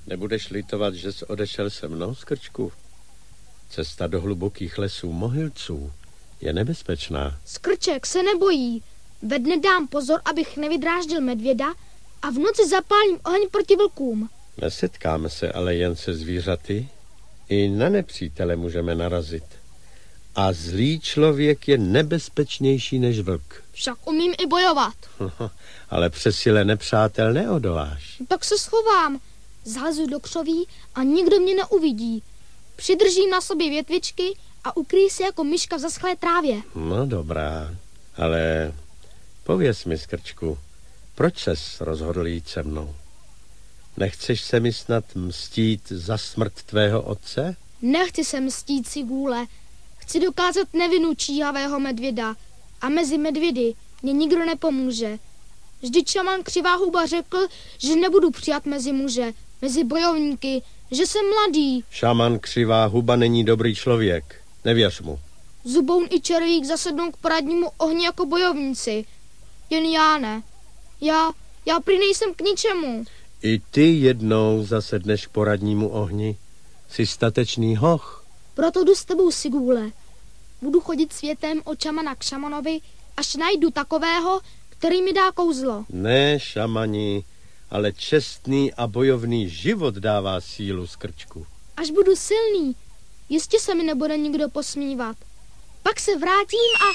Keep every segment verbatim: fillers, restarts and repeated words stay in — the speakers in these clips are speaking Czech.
Nebudeš litovat, že jsi odešel se mnou, Skrčku? Cesta do hlubokých lesů Mohylců je nebezpečná. Skrček se nebojí. Ve dne dám pozor, abych nevydráždil medvěda a v noci zapálím oheň proti vlkům. Nesetkáme se ale jen se zvířaty. I na nepřítele můžeme narazit. A zlý člověk je nebezpečnější než vlk. Však umím i bojovat. Ale přes sile nepřátel neodoláš. Tak se schovám. Zalezu do křoví a nikdo mě neuvidí. Přidržím na sobě větvičky a ukryji se jako myška v zaschlé trávě. No dobrá, ale pověz mi, Skrčku, proč ses rozhodl jít se mnou? Nechceš se mi snad mstít za smrt tvého otce? Nechci se mstít, Sigůle. Chci dokázat nevinu číhavého medvěda. A mezi medvědy mě nikdo nepomůže. Vždyť šaman Křivá huba řekl, že nebudu přijat mezi muže, mezi bojovníky, že jsem mladý. Šaman Křivá huba není dobrý člověk. Nevěř mu. Zuboun i Červík zasednou k poradnímu ohni jako bojovníci. Jen já ne. Já, já prý nejsem k ničemu. I ty jednou zasedneš k poradnímu ohni. Jsi statečný hoch. Proto jdu s tebou, Sigůle. Budu chodit světem od šamana k šamanovi, až najdu takového, který mi dá kouzlo. Ne, šamani, ale čestný a bojovný život dává sílu, Skrčku. Až budu silný, jistě se mi nebude nikdo posmívat. Pak se vrátím a...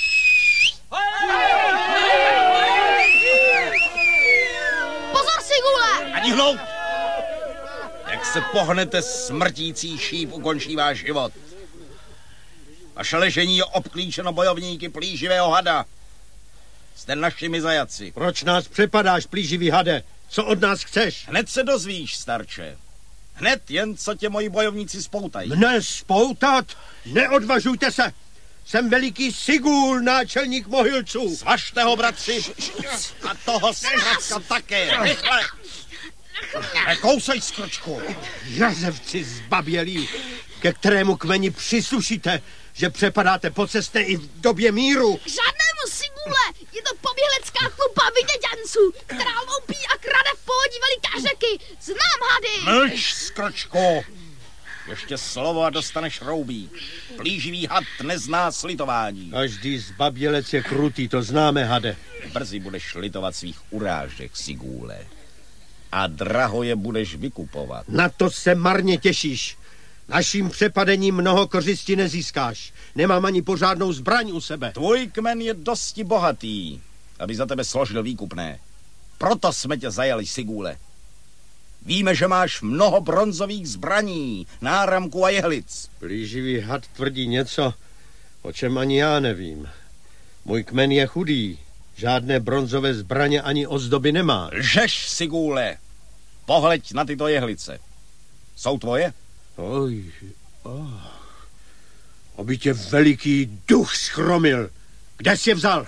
Pozor, Sigůle! Ani hloup! Jak se pohnete, smrtící šíp ukončí váš život. Vaše ležení je obklíčeno bojovníky plíživého hada. Jste našimi zajaci. Proč nás přepadáš, plíživý hade? Co od nás chceš? Hned se dozvíš, starče. Hned jen, co tě moji bojovníci spoutají. Mne spoutat? Neodvažujte se! Jsem veliký Sigůl, náčelník Mohylců. Svažte ho, bratři. A toho Skrčka také. Rychle. Nekousej, Skrčku. Jazevci zbabělí, ke kterému kmeni příslušíte, že přepadáte pocestné i v době míru. K žádnému, Sigůle, je to poběhlecká tlupa vyděďanců, která loupí a krade v pohodí veliká řeky. Znám hady. Mlč, Skrčku. Ještě slovo a dostaneš roubí. Plíživý had nezná slitování. Každý zbabělec je krutý, to známe, hade. Brzy budeš litovat svých urážek, Sigůle. A draho je budeš vykupovat. Na to se marně těšíš. Naším přepadením mnoho kořisti nezískáš. Nemám ani pořádnou zbraň u sebe. Tvůj kmen je dosti bohatý, aby za tebe složil výkupné. Proto jsme tě zajali, Sigůle. Víme, že máš mnoho bronzových zbraní, náramků a jehlic. Plíživý had tvrdí něco, o čem ani já nevím. Můj kmen je chudý. Žádné bronzové zbraně ani ozdoby nemá. Lžeš, Sigůle. Pohleď na tyto jehlice. Jsou tvoje? Oj, oh. Aby tě veliký duch schromil. Kde jsi je vzal?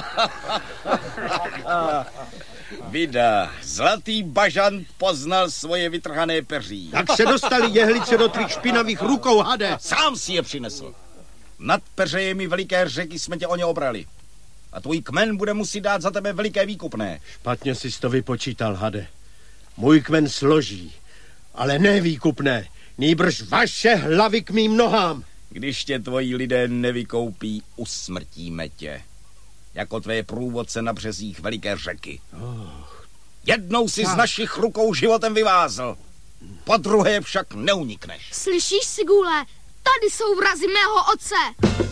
Vida, zlatý bažant poznal svoje vytrhané peří. Jak se dostali jehlice do tvých špinavých rukou, hade? Sám si je přinesl. Nad peřejemi veliké řeky jsme tě o ně obrali. A tvůj kmen bude muset dát za tebe veliké výkupné. Špatně jsi to vypočítal, hade. Můj kmen složí, ale ne výkupné. Nýbrž vaše hlavy k mým nohám. Když tě tvoji lidé nevykoupí, usmrtíme tě. Jako tvé průvodce na březích veliké řeky. Oh. Jednou si z našich rukou životem vyvázl. Po druhé však neunikneš. Slyšíš, Sigůle? Tady jsou vrazy mého otce.